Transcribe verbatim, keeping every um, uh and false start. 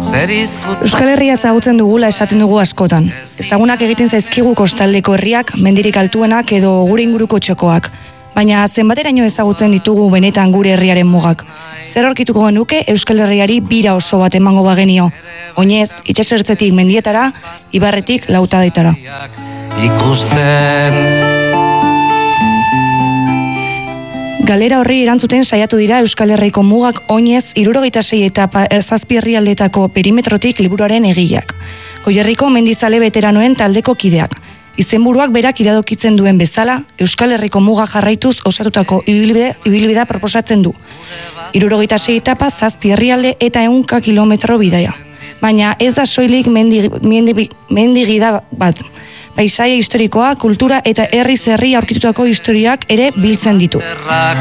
Euskal Herria ezagutzen dugula esaten dugu askotan. Ezagunak egiten zaizkigu kostaldeko herriak, mendirik altuenak edo gure inguruko txokoak. Baina zenbateraino ezagutzen ditugu benetan gure herriaren mugak. Zer aurkituko genuke Euskal Herriari bira oso bat emango bagenio. Oinez, itsasertzetik mendietara, ibarretik lautadaitara. Ikusten Galera horri erantzuten saiatu dira Euskal Herriko mugak oinez hirurogeita sei eta zazpi herrialdeetako perimetrotik liburuaren egileak. Goierriko mendizale veteranoen taldeko kideak. Izenburuak berak iradokitzen duen bezala, Euskal Herriko muga jarraituz osatutako ibilbide, ibilbidea proposatzen du. hirurogeita sei etapa zazpi herrialde eta ehunka kilometro bidaia. Baina ez da soilik mendi, mendi, mendigida bat. Paisaia historikoa, kultura eta herriz herri aurkitutako historiak ere biltzen ditu.